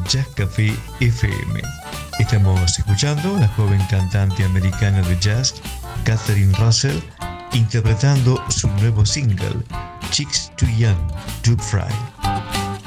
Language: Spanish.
Jazz Café FM. Estamos escuchando a la joven cantante americana de jazz, Catherine Russell, interpretando su nuevo single, Chicks Too Young to Fry.